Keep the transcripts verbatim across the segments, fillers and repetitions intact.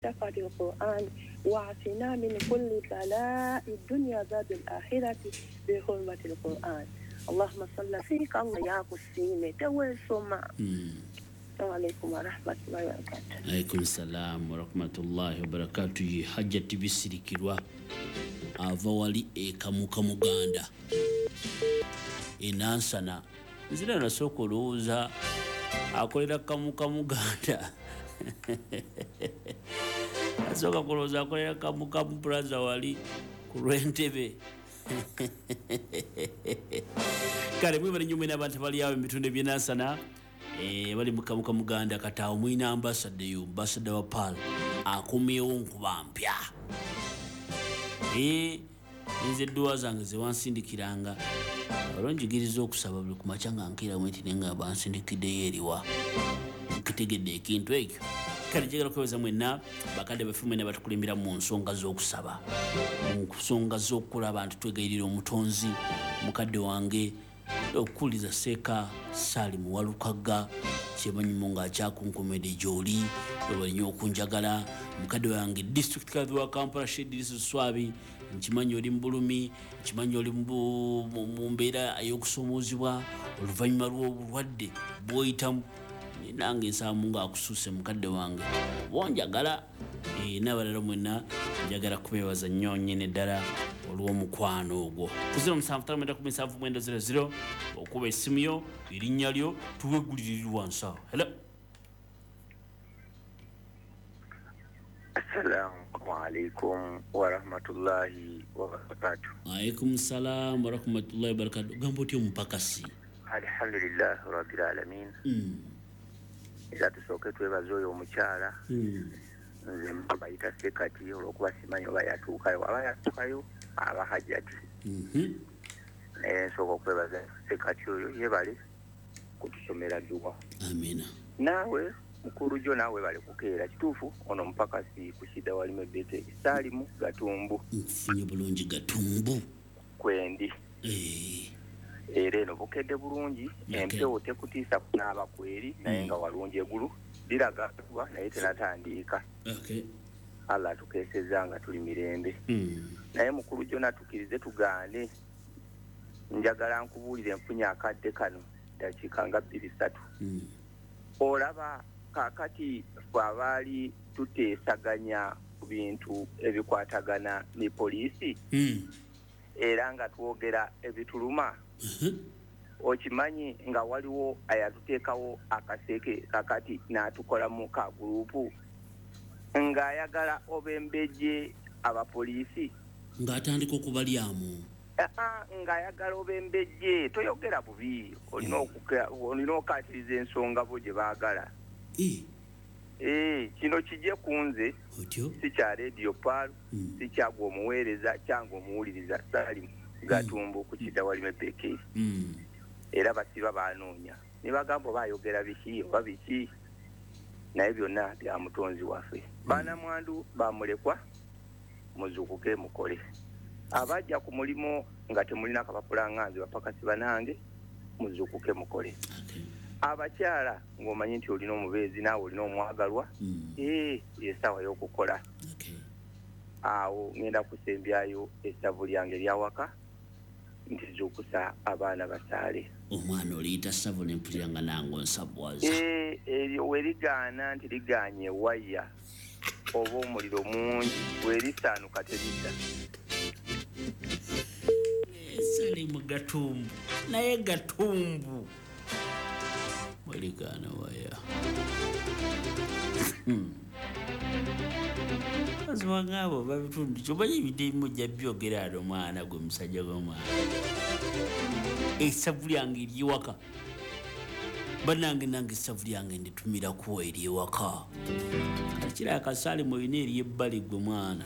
شفاعة القرآن وعافنا من كل بلاء الدنيا ذات الآخرة بحرمة القرآن. اللهم صل فيك الله يا قسيمة توي سما. السلام عليكم ورحمة الله وبركاته. عليكم السلام ورحمة الله وبركاته. حجة بسرikirwa ava wali ekamuka muganda enansana nzira nasoko looza akolera kamuka muganda asoka kulooza akolera kamuka plaza wali ku Lwentebe kale mwe bali nyume n'abantu bali awo ebitunde by'enansana eh bali mukamuka muganda katawo mwina ambassador yo ambassador wa P A L akumyewo nkuba mpya eh nze dduwa zange ze wansindikiranga olonjigiriza okusaba buli kumachanga nkira mweti nenga bansindikidde yeriwa kitegedde ekintu ekyo kale jegera kweweza mwenna bakadde bafume ne batukulimbira mu nsonga z'okusaba mu nsonga z'okukola abantu twegayirira omutonzi mukadde wange okuliza Seka Salimu Walukaga kyemanyimu nga akyakunkumedde gyoli balinyo okunjagala mukadde wange district kadhi wa Kampala Shedis Swabi nkimanyi oli mbulumi nkimanyi oli mu mbeera ey'okusomoozibwa oluvannyuma lw'obulwadde bw'oyitamu nange nsaamu nga akusuuse mukadde wange bonjagala n'abalala mwenna njagala kubeebaza nnyo nnyini ddala olw'omukwano ogwo kuzira omusanvu tano mwenda kumi nsanvu mwenda zero zero okuba essimu yo erinnya lyo tuwegulirirwa nsawo. Hello. Assalamu alaikum wa rahmatullahi wa barakatuh. Alaikum salam wa rahmatullahi wa barakatuh. Gambo tyo mpakasi. Alhamdulillah rabbil alamin. Mm. Ila tusoke twebaza oyo omukyala. Mm. Nze mbayita Sekati olwokuba simanyi oba yatuukayo aba yatuukayo aba hajjati. Mhm. Naye nsooka okwebaza Sekati oyo yebale kutusomera dduwa. Amina. Naawe mukuru jo naawe bale kukeera kituufu ono mpakasi kushida walime bete Salimu Gatumbu. Nfunye bulungi Gatumbu. Kwendi. Eh. Era eno bukedde bulungi empewo tekutiisa kunaaba kweri naye nga walungi eggulu liraga kuba naye tenatandiika. Okay. Allah tukeeseza nga tuli mirembe. Mm. Naye mukulu jona tukirize tugaane njagala nkubuulire enfunya akadde kano dakiika nga bbiri ssatu. Mm. Olaba kaakati ffe abaali tuteesaganya ku bintu ebikwatagana ne poliisi. Mm. Era nga twogera ebituluma. Uh-huh. Okimanyi nga waliwo ayatuteekawo akaseke kakati n'atukolamu ka gurupu ng'ayagala obembejje abapoliisi ng'atandika okubalyamu. Aa ng'ayagala obembejje toyogera bubi olina okuka olina okkaatiriza ensonga bo gye baagala. Eh. Eh kino kijje kunze otyo si kya radio P A L mm. si kyagwa omuweereza kyangwa omuwuliriza Salimu Gatumbu mm. ku kidda walime peke. Mm. Era basiba banoonya ne bagamba bayogera biki oba biki naye byonna bya mutonzi waffe. Mm. Baana mwandu bamulekwa muzukuke mukole abajja ku mulimo nga temulina kapapula nganzi bapakasi banange muzukuke mukole. Okay. Abakyala ng'omanyi nti olina omubeezi naawe olina omwagalwa. Mm. ee yesawa y'okukola. Okay. Awo ngenda kusembyayo essavu lyange lyawaka nti zukusa abaana basaale. Omwana oliyita ssavu nempuliranga nange onsabwaza. ee eryo werigaana nti liganye waya oba omuliro mungi werisaanuka teridda. Salimu Gatumbu naye Gatumbu Waligana waya. Hmm. Azwa ngabo babitundu chobaye ibidimu jabbyogera ado mwana gwe musajja gw'omwana. Esavu lyange eriwaka. Banange nange esavu lyange nditumira kuwa eriwaka. Kira akasali mu bine eryebbali gwe mwana.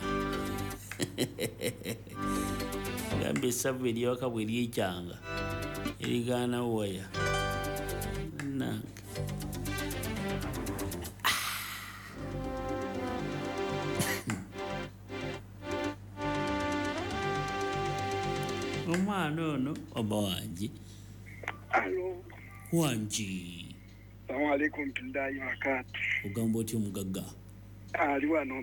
Gambe esavu eriwaka bwe eryekyanga. Erigana waya. Nange. Omwana ono oba wangi. Alo. Wangi. Assalamu alaikum billahi wa barakatuh. Ogamba otyo mugagga. Ali wano